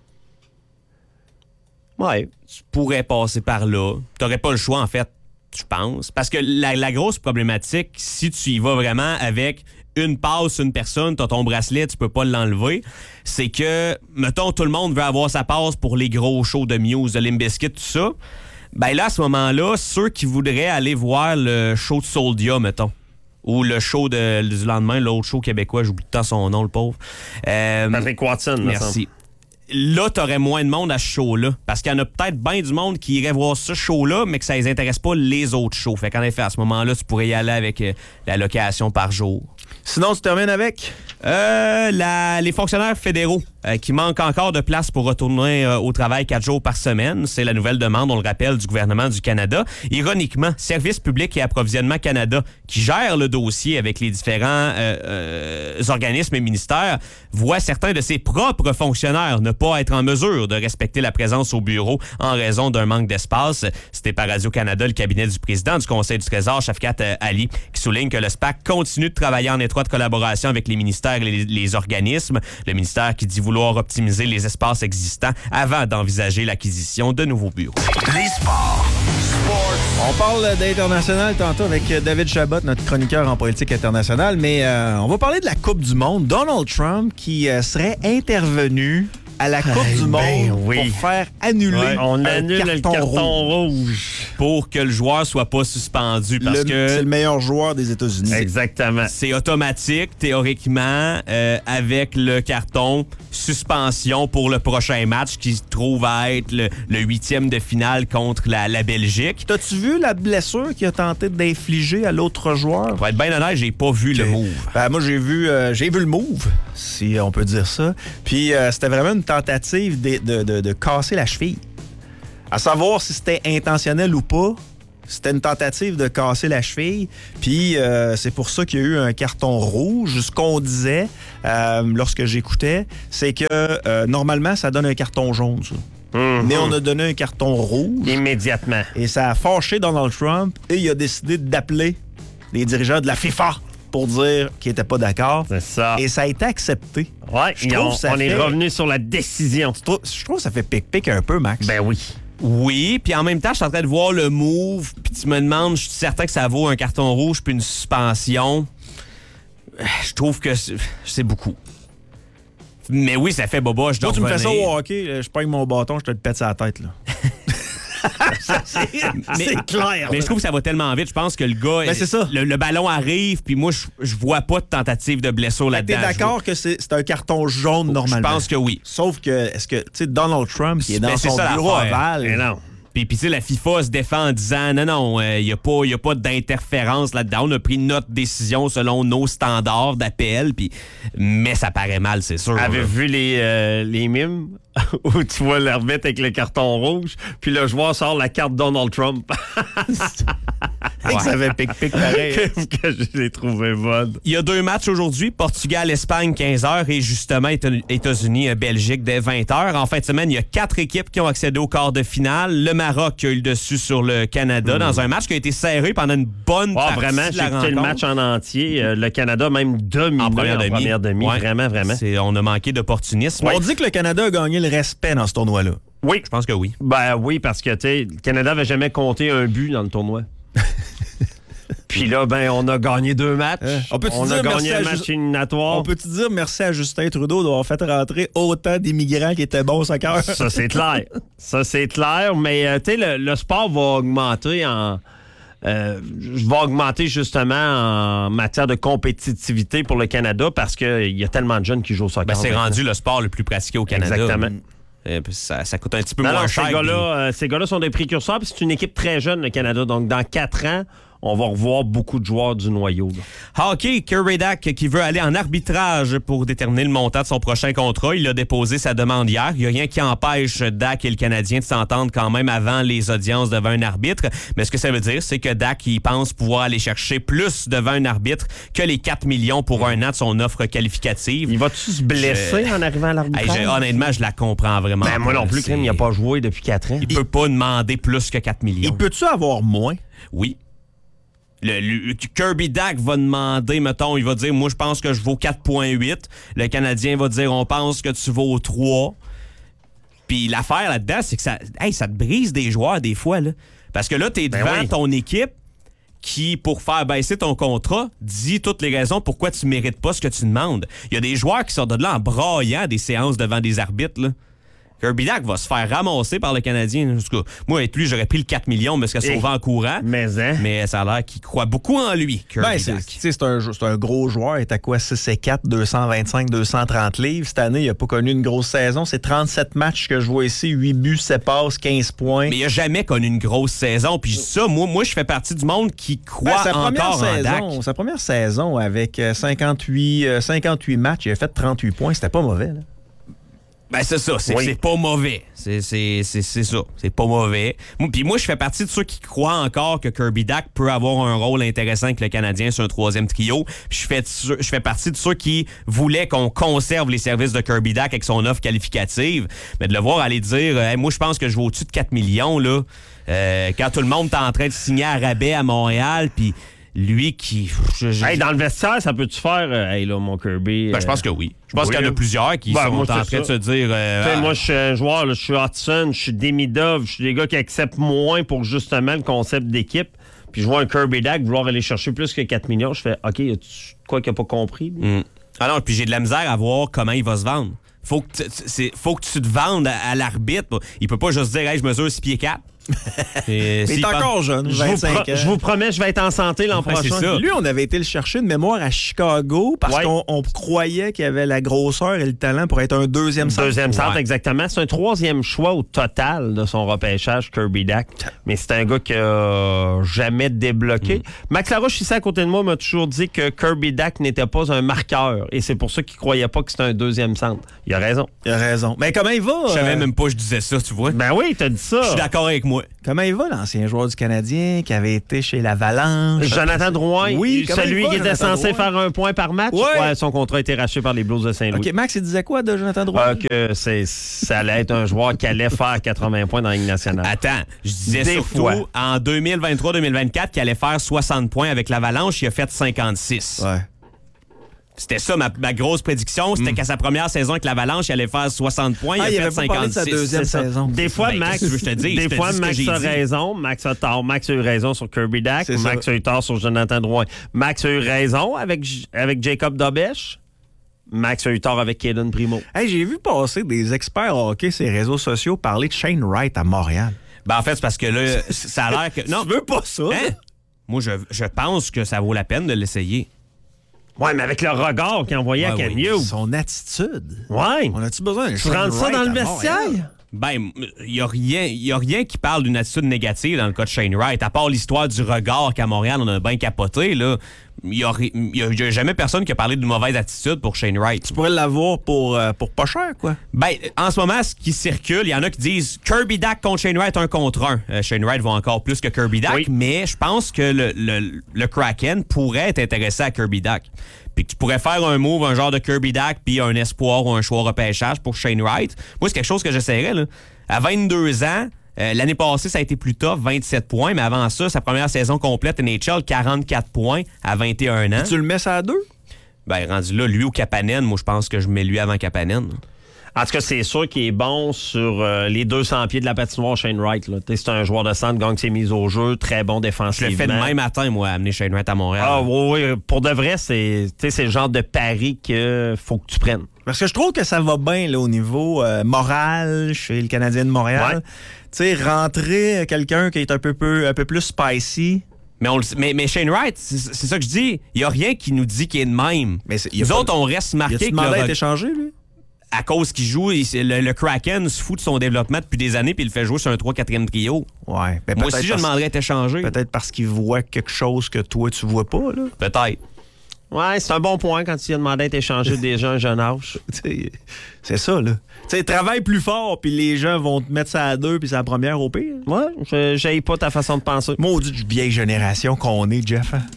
Ouais. Tu pourrais passer par là. Tu n'aurais pas le choix, en fait, je pense. Parce que la, la grosse problématique, si tu y vas vraiment avec une passe, une personne, tu as ton bracelet, tu peux pas l'enlever, c'est que, mettons, tout le monde veut avoir sa passe pour les gros shows de Muse, de Limp Bizkit, tout ça. Ben là, à ce moment-là, ceux qui voudraient aller voir le show de Soldia, mettons, ou le show de, du lendemain, l'autre show québécois, j'oublie tout le temps son nom, le pauvre. Euh, Patrick Watson, merci. Là, t'aurais moins de monde à ce show-là. Parce qu'il y en a peut-être bien du monde qui irait voir ce show-là, mais que ça les intéresse pas les autres shows. Fait qu'en effet, à ce moment-là, tu pourrais y aller avec euh, la location par jour. Sinon, tu termines avec? Euh, la, les fonctionnaires fédéraux euh, qui manquent encore de place pour retourner euh, au travail quatre jours par semaine. C'est la nouvelle demande, on le rappelle, du gouvernement du Canada. Ironiquement, Service public et approvisionnement Canada, qui gère le dossier avec les différents euh, euh, organismes et ministères, voit certains de ses propres fonctionnaires ne pas être en mesure de respecter la présence au bureau en raison d'un manque d'espace. C'était par Radio-Canada, le cabinet du président du Conseil du Trésor, Shafkat euh, Ali, qui souligne que le S P A C continue de travailler en étroite collaboration avec les ministères et les, les organismes. Le ministère qui dit vouloir vouloir optimiser les espaces existants avant d'envisager l'acquisition de nouveaux bureaux. Les sports. On parle d'international tantôt avec David Chabot, notre chroniqueur en politique internationale, mais euh, on va parler de la Coupe du Monde. Donald Trump qui euh, serait intervenu à la Coupe Hey, du Monde ben oui. pour faire annuler Ouais, On un annule carton le carton rouge. rouge. Pour que le joueur soit pas suspendu parce Le- que... C'est le meilleur joueur des États-Unis. Exactement. C'est automatique, théoriquement, euh, avec le carton suspension pour le prochain match qui se trouve à être le, le huitième de finale contre la, la Belgique. T'as-tu vu la blessure qu'il a tenté d'infliger à l'autre joueur? Pour être bien honnête, j'ai pas vu le move. Ben, moi, j'ai vu, euh, j'ai vu le move, si on peut dire ça. Puis euh, c'était vraiment une tentative de, de, de, de casser la cheville. À savoir si c'était intentionnel ou pas, c'était une tentative de casser la cheville. Puis euh, c'est pour ça qu'il y a eu un carton rouge. Ce qu'on disait euh, lorsque j'écoutais, c'est que euh, normalement, ça donne un carton jaune, ça. Mhm. Mais on a donné un carton rouge. Immédiatement. Et ça a fâché Donald Trump et il a décidé d'appeler les dirigeants de la FIFA pour dire qu'il n'était pas d'accord. C'est ça. Et ça a été accepté. Ouais, Je trouve on, que ça on est fait- revenu sur la décision. Je trouve, je trouve que ça fait pic-pic un peu, Max. Ben oui. Oui, puis en même temps, je suis en train de voir le move, puis tu me demandes, je suis certain que ça vaut un carton rouge puis une suspension. Euh, Je trouve que c'est c'est beaucoup. Mais oui, ça fait boba, je dois Toi, tu me fais ça revenir. au hockey, euh, je prends mon bâton, je te le pète sur la tête, là. Mais- C'est clair. Mais je trouve que ça va tellement vite. Je pense que le gars, Ben, c'est ça. Le, le ballon arrive, puis moi, je, je vois pas de tentative de blessure T'es là-dedans. d'accord que c'est c'est un carton jaune Je normalement? pense que oui. Sauf que, est-ce que, tu sais, Donald Trump, qui est dans Ben, c'est son ça bureau l'affaire. ovale... Mais non. Puis, puis tu sais, la FIFA se défend en disant non, non, il n'y a pas, y a pas d'interférence là-dedans. On a pris notre décision selon nos standards d'appel. Puis, mais ça paraît mal, c'est sûr. Avez là. vu les, euh, les mimes où tu vois l'arbitre avec le carton rouge, puis le joueur sort la carte Donald Trump. Hey, ça fait pic-pic pareil. Qu'est-ce que je l'ai trouvé bonne. Il y a deux matchs aujourd'hui, Portugal-Espagne, quinze heures, et justement Éta- États-Unis-Belgique dès vingt heures. En fin de semaine, il y a quatre équipes qui ont accédé au quart de finale. Le Maroc qui a eu le dessus sur le Canada dans un match qui a été serré pendant une bonne Ah, partie vraiment, de j'ai la écouté le rencontre. match en entier. Euh, le Canada a même dominé En première demi. première demi. Ouais. Vraiment, vraiment. C'est- on a manqué d'opportunisme. On dit que le Canada a gagné le respect dans ce tournoi-là. Oui. Je pense que oui. Ben oui, parce que, tu sais, le Canada avait jamais compté un but dans le tournoi. Puis là, ben, on a gagné deux matchs. Euh, on peut-tu on dire a merci gagné à un match Just- éliminatoire. On peut-tu dire merci à Justin Trudeau d'avoir fait rentrer autant d'immigrants qui étaient bons au soccer? Ça, c'est clair. Ça, c'est clair. Mais, euh, tu sais, le, le sport va augmenter en... Euh, va augmenter justement en matière de compétitivité pour le Canada parce qu'il y a tellement de jeunes qui jouent au soccer. Ben, c'est maintenant. rendu le sport le plus pratiqué au Canada. Exactement. Euh, puis ça, ça coûte un petit peu Non, moins non, cher. ces gars-là, euh, ces gars-là sont des précurseurs, puis c'est une équipe très jeune, le Canada. Donc, dans quatre ans, on va revoir beaucoup de joueurs du noyau. là. Hockey, Kirby Dack qui veut aller en arbitrage pour déterminer le montant de son prochain contrat. Il a déposé sa demande hier. Il n'y a rien qui empêche Dack et le Canadien de s'entendre quand même avant les audiences devant un arbitre. Mais ce que ça veut dire, c'est que Dack il pense pouvoir aller chercher plus devant un arbitre que les quatre millions pour un an de son offre qualificative. Il va-tu se blesser Je- en arrivant à Hey, l'arbitrage? je- honnêtement, je la comprends vraiment. Ben, moi non plus, C'est- Crime, il n'a pas joué depuis quatre ans. Il peut pas demander plus que quatre millions. Il peut-tu avoir moins? Oui. Le, le- Kirby Dack va demander, mettons, il va dire, moi, je pense que je vaux quatre virgule huit. Le Canadien va dire, on pense que tu vaux trois. Puis l'affaire là-dedans, c'est que ça, hey, ça te brise des joueurs des fois. Là. Parce que là, t'es Ben devant oui. ton équipe qui, pour faire baisser ton contrat, dit toutes les raisons pourquoi tu mérites pas ce que tu demandes. Il y a des joueurs qui sortent de là en braillant des séances devant des arbitres, là. Kirby Dack va se faire ramasser par le Canadien. En tout cas, moi, être lui, j'aurais pris le quatre millions, mais ce serait Et- sauvé en courant. Mais, hein? Mais ça a l'air qu'il croit beaucoup en lui, Kirby Ben, c'est, Dack. tu sais, c'est un, c'est un gros joueur. Il est à quoi? six et quatre, deux cent vingt-cinq, deux cent trente livres. Cette année, il n'a pas connu une grosse saison. C'est trente-sept matchs que je vois ici. huit buts, sept passes, quinze points. Mais il a jamais connu une grosse saison. Puis ça, moi, moi je fais partie du monde qui Ben, croit sa, première encore en Dack. saison, sa première saison avec euh, cinquante-huit, euh, cinquante-huit matchs, il a fait trente-huit points. C'était pas mauvais. Là. Ben c'est ça, c'est Oui. que c'est pas mauvais. C'est, c'est, c'est, c'est ça, c'est pas mauvais. Moi, puis moi, je fais partie de ceux qui croient encore que Kirby Dack peut avoir un rôle intéressant avec le Canadien sur un troisième trio. Puis je fais, de ceux- je fais partie de ceux qui voulaient qu'on conserve les services de Kirby Dack avec son offre qualificative. Mais de le voir aller dire, hey, moi, je pense que je vaux au-dessus de quatre millions, là, euh, quand tout le monde est en train de signer à rabais à Montréal, puis lui qui... Je, je, Hey, dans le vestiaire, ça peut-tu faire, euh, hey là, mon Kirby? ben, je pense euh, que oui. Je pense oui, qu'il y en a hein. plusieurs qui Ben, sont moi, en train c'est de ça. se dire... euh, Tu sais, ah, moi, je suis un joueur, là, je suis Hudson, je suis Demidov, je suis des gars qui acceptent moins pour justement le concept d'équipe. Puis je vois un Kirby Dack vouloir aller chercher plus que quatre millions. Je fais, OK, y a-tu quoi qu'il n'a pas compris? lui? Mm. Ah non, puis j'ai de la misère à voir comment il va se vendre. Faut que, tu- c'est, faut que tu te vendes à, à l'arbitre. Il peut pas juste dire, hey, je mesure six pieds quatre. Et Mais s'il il est pense- encore jeune, Je vous, vingt-cinq pro- ans. je vous promets, je vais être en santé l'an Ouais, c'est prochain. ça. Lui, on avait été le chercher de mémoire à Chicago parce Ouais. qu'on on croyait qu'il avait la grosseur et le talent pour être un deuxième centre. Deuxième centre, Ouais. exactement. C'est un troisième choix au total de son repêchage, Kirby Dack. Mais c'est un gars qui a jamais débloqué. Mm. Max Laroche, ici à côté de moi, m'a toujours dit que Kirby Dack n'était pas un marqueur. Et c'est pour ça qu'il croyait pas que c'était un deuxième centre. Il a raison. Il a raison. Mais comment il va? Je savais euh, même pas que je disais ça, tu vois. Ben oui, t'as dit ça. Je suis d'accord avec moi. Comment il va, l'ancien joueur du Canadien qui avait été chez l'Avalanche? Jonathan Drouin, Oui, comment celui il va, qui était Jonathan censé Drouin? faire un point par match. Ouais. son contrat a été racheté par les Blues de Saint-Louis. OK, Max, il disait quoi de Jonathan Drouin? Ah, que c'est, ça allait être un joueur qui allait faire quatre-vingts points dans la Ligue nationale. Attends, je disais Des surtout fois. en deux mille vingt-trois deux mille vingt-quatre qu'il allait faire soixante points avec l'Avalanche, il a fait cinquante-six. Ouais. C'était ça ma, ma grosse prédiction, c'était qu'à sa première saison avec l'Avalanche, il allait faire soixante points, Ah, il il a avait fait pas parlé de sa cinquante-six. deuxième C'est ça. saison. Des fois, Ben, Max, qu'est-ce que tu veux que je te dise? des Je te fois, dis ce que Max j'ai a dit. raison, Max a tort. Max a eu raison sur Kirby Dack, C'est Max ça. a eu tort sur Jonathan Drouin. Max a eu raison avec, J- avec Jacob Dobèche. Max a eu tort avec Kaden Primo. Hey, j'ai vu passer des experts hockey sur les réseaux sociaux parler de Shane Wright à Montréal. Ben en fait, c'est parce que là, ça a l'air que... Non, Tu veux pas ça? hein? Moi, je, je pense que ça vaut la peine de l'essayer. Ouais, mais avec le regard qu'il a envoyé à Ouais, Ken oui. Hughes. Son attitude. Ouais. On a-tu besoin d'un Tu Shane rentres ça Wright dans le à vestiaire? Montréal? Ben, il n'y a, rien- y a rien qui parle d'une attitude négative dans le cas de Shane Wright, à part l'histoire du regard qu'à Montréal, on a bien capoté, là. Il n'y a, ri- y a- y a jamais personne qui a parlé d'une mauvaise attitude pour Shane Wright. Tu pourrais l'avoir pour, euh, pour pas cher, quoi. Ben, en ce moment, ce qui circule, il y en a qui disent Kirby Dack contre Shane Wright un contre un. Euh, Shane Wright va encore plus que Kirby Dack, Oui. mais je pense que le, le, le Kraken pourrait être intéressé à Kirby Dack. Puis que tu pourrais faire un move, un genre de Kirby Dack, puis un espoir ou un choix repêchage pour Shane Wright. Moi, c'est quelque chose que j'essaierais, là. À vingt-deux ans, euh, l'année passée, ça a été plus tough, vingt-sept points, mais avant ça, sa première saison complète N H L, quarante-quatre points à vingt et un ans. Tu le mets ça à deux? Ben, rendu là, lui ou Kapanen, moi, je pense que je mets lui avant Kapanen. En tout cas, c'est sûr qu'il est bon sur euh, les deux cents pieds de la patinoire, Shane Wright. Là. T'sais, c'est un joueur de centre, gagne ses mises au jeu, très bon Je défensivement. le fais de même matin, moi, à amener Shane Wright à Montréal. Ah oui, oui, pour de vrai, c'est, t'sais, c'est le genre de pari qu'il faut que tu prennes. Parce que je trouve que ça va bien là, au niveau euh, moral chez le Canadien de Montréal. Ouais. Tu sais, rentrer quelqu'un qui est un peu, peu, un peu plus spicy. Mais, on le sait- mais, mais Shane Wright, c'est c'est ça que je dis. Il n'y a rien qui nous dit qu'il est de même. Mais c'est- y a Nous pas- autres, on reste Il marqué a-tu que demandé le à reg- être échangé, lui? à cause qu'il joue, il- le, le Kraken se fout de son développement depuis des années puis il le fait jouer sur un trois quatrième trio. Ouais. Ben, Moi peut-être aussi, je parce- demanderais d'être échangé. Peut-être parce qu'il voit quelque chose que toi, tu vois pas, là. Peut-être. Ouais, c'est un bon point quand tu as demandé d'être échangé déjà à un jeune âge. Tu sais, c'est ça, là. Tu sais, travaille plus fort, puis les gens vont te mettre ça à deux, puis c'est la première au pire. Ouais, je- j'haïs pas ta façon de penser. Maudite vieille génération qu'on est, Jeff. hein?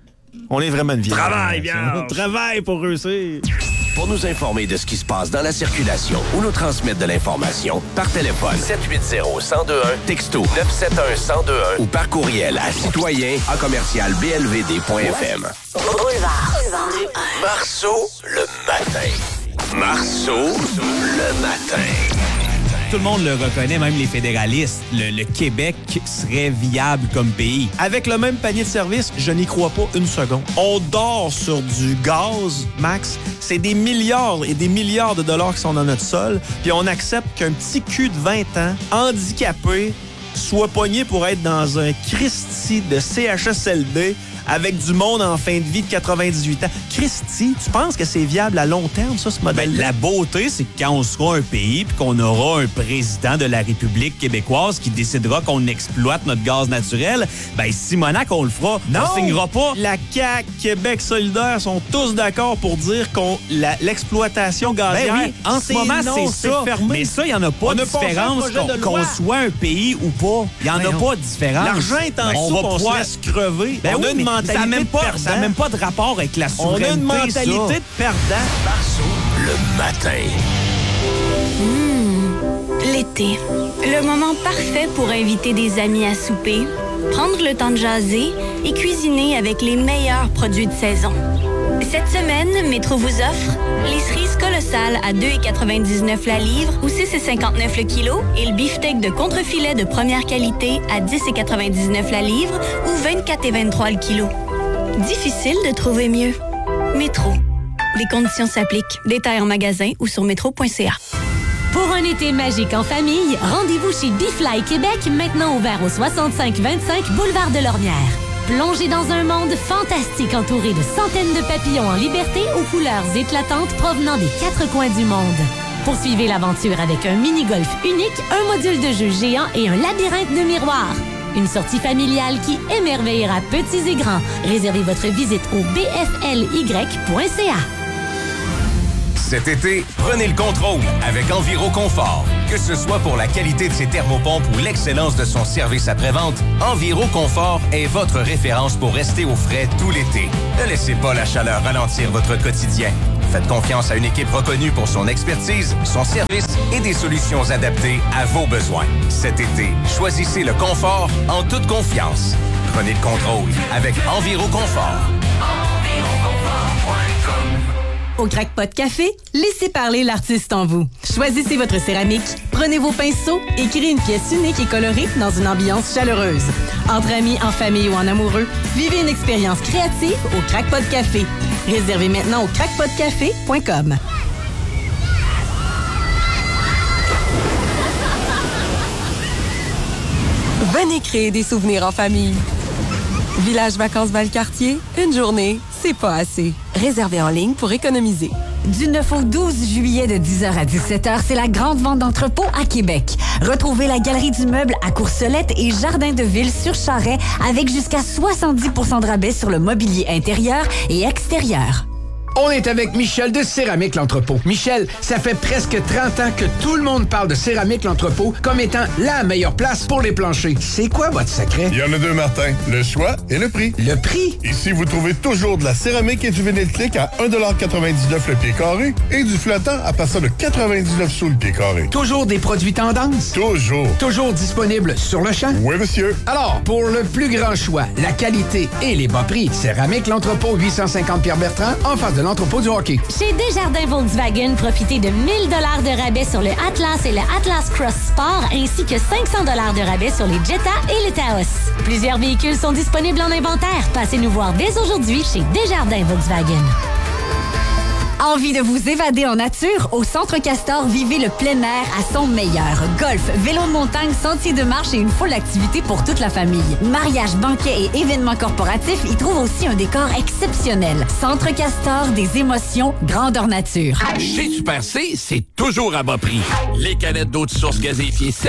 On est vraiment une vieille Travaille génération. bien. Travaille pour réussir. Pour nous informer de ce qui se passe dans la circulation ou nous transmettre de l'information, par téléphone sept huit zéro, un zéro deux un, texto neuf sept un, un zéro deux un ou par courriel à citoyen à commercial b l v d point f m. Boulevard. Marceau le matin. Marceau le matin. Tout le monde le reconnaît, même les fédéralistes. Le, le Québec serait viable comme pays. Avec le même panier de service, je n'y crois pas une seconde. On dort sur du gaz, Max. C'est des milliards et des milliards de dollars qui sont dans notre sol. Puis on accepte qu'un petit cul de vingt ans, handicapé, soit pogné pour être dans un Christie de C H S L D avec du monde en fin de vie de quatre-vingt-dix-huit ans. Christy, tu penses que c'est viable à long terme, ça, ce Ben, modèle? la beauté, c'est que quand on sera un pays puis qu'on aura un président de la République québécoise qui décidera qu'on exploite notre gaz naturel, ben Simonac, on le fera. On signera pas. La C A Q, Québec solidaire sont tous d'accord pour dire qu'on la- l'exploitation Ben gazière, oui, en ce moment, non, c'est ça. fermé. Mais ça, il n'y en a pas On de a passé un différence projet qu'on de loi. qu'on soit un pays ou pas. Il n'y en a Voyons. pas de différence. L'argent est en Ben, dessous, on, pouvoir- se laisse crever. Ben on oui, a une mais mentalité ça n'a même, de pas- perdant. ça a même pas de rapport avec la On souveraineté. a une mentalité ça. de perdant. Marceau le matin. L'été. Le moment parfait pour inviter des amis à souper. prendre le temps de jaser et cuisiner avec les meilleurs produits de saison. Cette semaine, Métro vous offre les cerises colossales à deux virgule quatre-vingt-dix-neuf la livre ou six virgule cinquante-neuf le kilo et le beefsteak de contrefilet de première qualité à dix virgule quatre-vingt-dix-neuf la livre ou vingt-quatre et vingt-trois le kilo. Difficile de trouver mieux. Métro. Les conditions s'appliquent. Détails en magasin ou sur métro point c a. Pour un été magique en famille, rendez-vous chez Bifly Québec, maintenant ouvert au soixante-cinq vingt-cinq boulevard de Lormière. Plongez dans un monde fantastique entouré de centaines de papillons en liberté aux couleurs éclatantes provenant des quatre coins du monde. Poursuivez l'aventure avec un mini-golf unique, un module de jeu géant et un labyrinthe de miroirs. Une sortie familiale qui émerveillera petits et grands. Réservez votre visite au b f l y point c a. Cet été, prenez le contrôle avec Enviro Confort. Que ce soit pour la qualité de ses thermopompes ou l'excellence de son service après-vente, Enviro Confort est votre référence pour rester au frais tout l'été. Ne laissez pas la chaleur ralentir votre quotidien. Faites confiance à une équipe reconnue pour son expertise, son service et des solutions adaptées à vos besoins. Cet été, choisissez le confort en toute confiance. Prenez le contrôle avec Enviro Confort. Au Crackpot Café, laissez parler l'artiste en vous. Choisissez votre céramique, prenez vos pinceaux et créez une pièce unique et colorée dans une ambiance chaleureuse. Entre amis, en famille ou en amoureux, vivez une expérience créative au Crackpot Café. Réservez maintenant au crackpot café point com. Venez créer des souvenirs en famille. Village Vacances Valcartier, une journée, c'est pas assez. Réservez en ligne pour économiser. Du neuf au douze juillet de dix heures à dix-sept heures, c'est la grande vente d'entrepôt à Québec. Retrouvez la Galerie du Meuble à Courcelette et Jardin de Ville sur Charret avec jusqu'à soixante-dix pour cent de rabais sur le mobilier intérieur et extérieur. On est avec Michel de Céramique L'Entrepôt. Michel, ça fait presque trente ans que tout le monde parle de Céramique L'Entrepôt comme étant la meilleure place pour les planchers. C'est quoi votre secret? Il y en a deux, Martin. Le choix et le prix. Le prix? Ici, vous trouvez toujours de la céramique et du vinyle clic à un dollar quatre-vingt-dix-neuf le pied carré et du flottant à partir de quatre-vingt-dix-neuf sous le pied carré. Toujours des produits tendance? Toujours. Toujours disponibles sur le champ? Oui, monsieur. Alors, pour le plus grand choix, la qualité et les bas prix, Céramique L'Entrepôt, huit cent cinquante Pierre-Bertrand, en face de l'entrepôt du hockey. Chez Desjardins Volkswagen, profitez de mille dollars de rabais sur le Atlas et le Atlas Cross Sport, ainsi que cinq cents dollars de rabais sur les Jetta et le Taos. Plusieurs véhicules sont disponibles en inventaire. Passez nous voir dès aujourd'hui chez Desjardins Volkswagen. Envie de vous évader en nature? Au Centre Castor, vivez le plein air à son meilleur. Golf, vélo de montagne, sentiers de marche et une foule d'activités pour toute la famille. Mariage, banquets et événements corporatifs y trouvent aussi un décor exceptionnel. Centre Castor, des émotions, grandeur nature. Chez Super C, c'est toujours à bas prix. Les canettes d'eau de source gazéifiée